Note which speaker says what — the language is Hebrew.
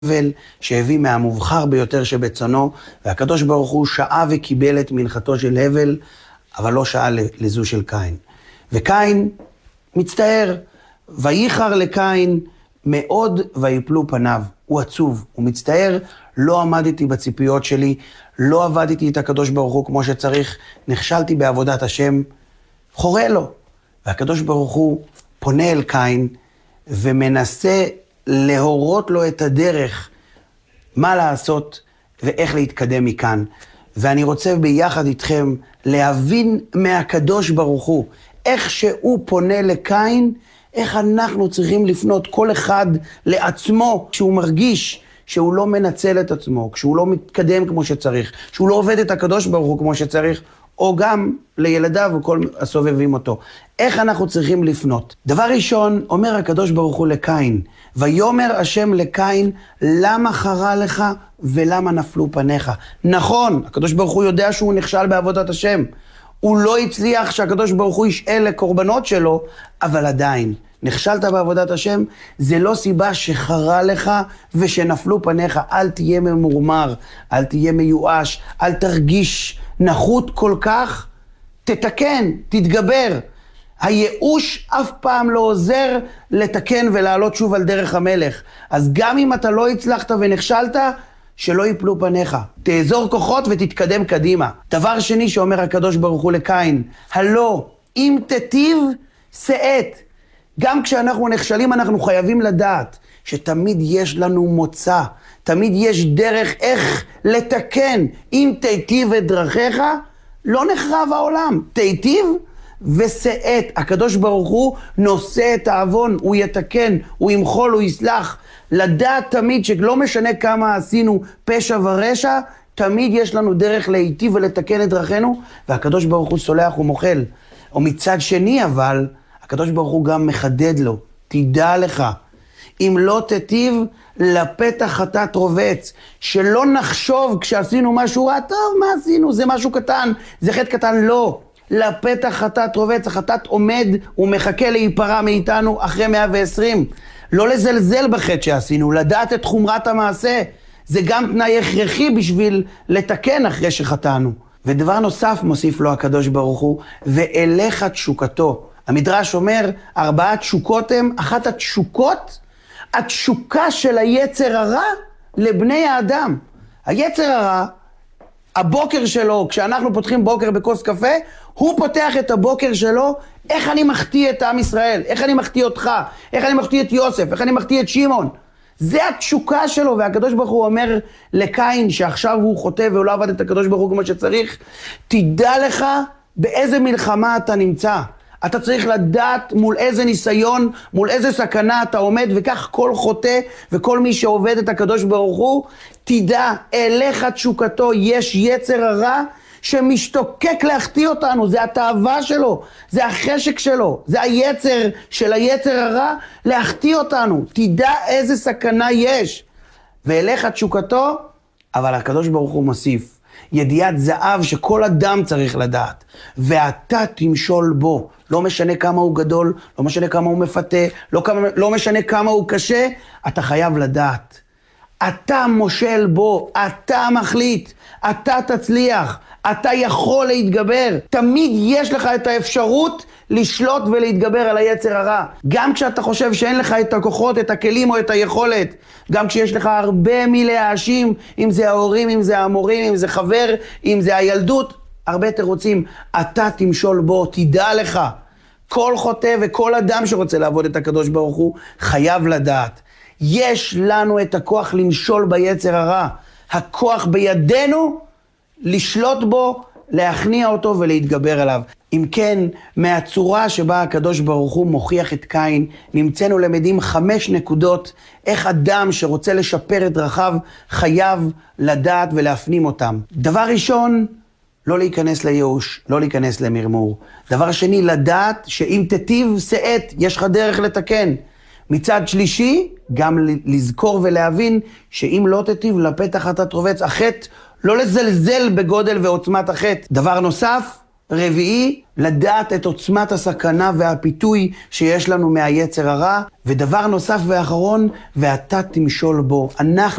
Speaker 1: שהביא מהמובחר ביותר שבצונו, והקדוש ברוך הוא שעה וקיבל את מנחתו של הבל, אבל לא שעה לזו של קין. וקין מצטער, וייחר לקין מאוד ויפלו פניו. הוא עצוב, הוא מצטער, לא עמדתי בציפיות שלי, לא עבדתי את הקדוש ברוך הוא כמו שצריך, נכשלתי בעבודת השם, חורה לו. והקדוש ברוך הוא פונה אל קין ומנסה להורות לו את הדרך, מה לעשות ואיך להתקדם מכאן. ואני רוצה ביחד איתכם להבין מהקדוש ברוך הוא, איך שהוא פונה לקין, איך אנחנו צריכים לפנות כל אחד לעצמו, כשהוא מרגיש שהוא לא מנצל את עצמו, כשהוא לא מתקדם כמו שצריך, כשהוא לא עובד את הקדוש ברוך הוא כמו שצריך, או גם לילדיו וכל הסובבים אותו. איך אנחנו צריכים לפנות? דבר ראשון, אומר הקדוש ברוך הוא לקין, ויאמר השם לקין, למה חרה לך ולמה נפלו פניך? נכון, הקדוש ברוך הוא יודע שהוא נכשל בעבודת השם. הוא לא הצליח שהקדוש ברוך הוא ישאל לקורבנות שלו, אבל עדיין, נכשלת בעבודת השם, זה לא סיבה שחרה לך ושנפלו פניך. אל תהיה ממורמר, אל תהיה מיואש, אל תרגיש נחות כל כך, תתקן, תתגבר. הייאוש אף פעם לא עוזר לתקן ולעלות שוב על דרך המלך. אז גם אם אתה לא הצלחת ונכשלת, שלא ייפלו פניך. תאזור כוחות ותתקדם קדימה. דבר שני שאומר הקדוש ברוך הוא לקין, הלא, אם תטיב, שאת. גם כשאנחנו נכשלים אנחנו חייבים לדעת שתמיד יש לנו מוצא, תמיד יש דרך איך לתקן. אם תיטיב את דרכיך, לא נחרב העולם. תיטיב ושאת. הקדוש ברוך הוא נושא את העוון, הוא יתקן, הוא ימחול, הוא יסלח. לדעת תמיד שלא משנה כמה עשינו פשע ורשע, תמיד יש לנו דרך להיטיב ולתקן את דרכינו, והקדוש ברוך הוא סולח ומוחל. או מצד שני אבל, הקדוש ברוך הוא גם מחדד לו, תדע לך, אם לא תיטיב, לפתח חטאת רובץ. שלא נחשוב כשעשינו משהו רע, טוב, מה עשינו? זה משהו קטן, זה חטא קטן, לא. לפתח חטאת רובץ, החטאת עומד ומחכה להיפרע מאיתנו אחרי 120. לא לזלזל בחטא שעשינו, לדעת את חומרת המעשה. זה גם תנאי הכרחי בשביל לתקן אחרי שחטאנו. ודבר נוסף מוסיף לו הקדוש ברוך הוא, ואליך תשוקתו. המדרש אומר, 4 תשוקות הם, אחת התשוקות, התשוקה של היצר הרע לבני האדם. היצר הרע, הבוקר שלו, כשאנחנו פותחים בוקר בכוס קפה, הוא פותח את הבוקר שלו, איך אני מחטיא את עם ישראל, איך אני מחטיא אותך, איך אני מחטיא את יוסף, איך אני מחטיא את שמעון. זה התשוקה שלו, והקדוש ברוך הוא אומר לקין, שעכשיו הוא חוטא והוא לא עבד את הקדוש ברוך הוא כמו שצריך, תדע לך באיזה מלחמה אתה נמצא. אתה צריך לדעת מול איזה ניסיון, מול איזה סכנה אתה עומד, וכך כל חוטא וכל מי שעובד את הקדוש ברוך הוא, תדע, אליך תשוקתו, יש יצר הרע שמשתוקק להחטיא אותנו, זה התאווה שלו, זה החשק שלו, זה היצר של היצר הרע להחטיא אותנו. תדע איזה סכנה יש, ואליך תשוקתו, אבל הקדוש ברוך הוא מוסיף, ידיעת זהב שכל אדם צריך לדעת, ואתה תמשול בו. לא משנה כמה הוא גדול, לא משנה כמה הוא מפתה, לא משנה כמה הוא קשה, אתה חייב לדעת. אתה מושל בו, אתה מחליט, אתה תצליח, אתה יכול להתגבר. תמיד יש לך את האפשרות לשלוט ולהתגבר על היצר הרע. גם כשאתה חושב שאין לך את הכוחות, את הכלים או את היכולת, גם כשיש לך הרבה מי להאשים, אם זה ההורים, אם זה המורים, אם זה חבר, אם זה הילדות, הרבה תירוצים. אתה תמשול בו, תדע לך. כל חוטא וכל אדם שרוצה לעבוד את הקדוש ברוך הוא חייב לדעת. יש לנו את הכוח למשול ביצר הרע. הכוח בידינו לשלוט בו, להכניע אותו ולהתגבר עליו. אם כן, מהצורה שבה הקדוש ברוך הוא מוכיח את קין, נמצאנו למדים 5 נקודות, איך אדם שרוצה לשפר את דרכיו חייב לדעת ולהפנים אותם. דבר ראשון, לא להיכנס לייאוש, לא להיכנס למרמור. דבר שני, לדעת שאם תיטיב שאת, יש לך דרך לתקן. מצד שלישי, גם לזכור ולהבין שאם לא תיטיב לפתח חטאת רובץ, החטא, לא לזלזל בגודל ועוצמת החטא. דבר נוסף, רביעי, לדעת את עוצמת הסכנה והפיתוי שיש לנו מהיצר הרע. ודבר נוסף ואחרון, ואתה תמשול בו. אנחנו